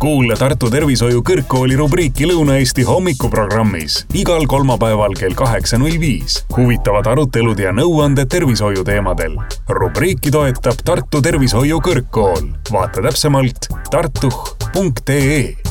Kuule Tartu Tervishoiu Kõrgkooli rubriiki Lõuna-Eesti hommikuprogrammis igal kolmapäeval kell 8.05. Huvitavad arutelud ja nõuanded tervishoiu teemadel. Rubriiki toetab Tartu Tervishoiu Kõrgkool. Vaata täpsemalt tartuh.ee.